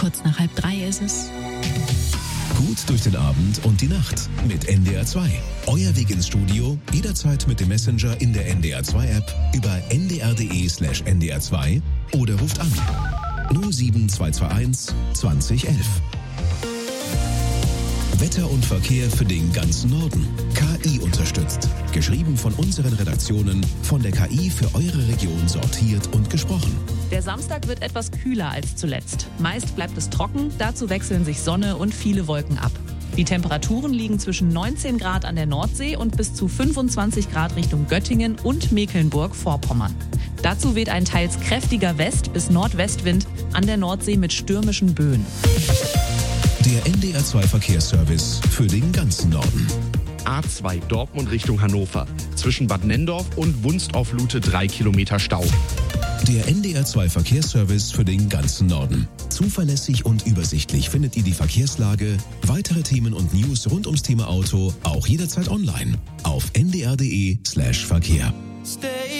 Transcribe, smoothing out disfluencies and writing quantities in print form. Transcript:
Kurz nach 2:30 ist es. Gut durch den Abend und die Nacht mit NDR 2. Euer Weg ins Studio jederzeit mit dem Messenger in der NDR 2 App über ndr.de/ndr2 oder ruft an 07221 2011. Wetter und Verkehr für den ganzen Norden. KI unterstützt. Geschrieben von unseren Redaktionen, von der KI für eure Region sortiert und gesprochen. Der Samstag wird etwas kühler als zuletzt. Meist bleibt es trocken, dazu wechseln sich Sonne und viele Wolken ab. Die Temperaturen liegen zwischen 19 Grad an der Nordsee und bis zu 25 Grad Richtung Göttingen und Mecklenburg-Vorpommern. Dazu weht ein teils kräftiger West- bis Nordwestwind an der Nordsee mit stürmischen Böen. Der NDR 2 Verkehrsservice für den ganzen Norden. A2 Dortmund Richtung Hannover. Zwischen Bad Nenndorf und Wunstorf-Lute 3 Kilometer Stau. Der NDR 2 Verkehrsservice für den ganzen Norden. Zuverlässig und übersichtlich findet ihr die Verkehrslage, weitere Themen und News rund ums Thema Auto auch jederzeit online auf ndr.de/Verkehr.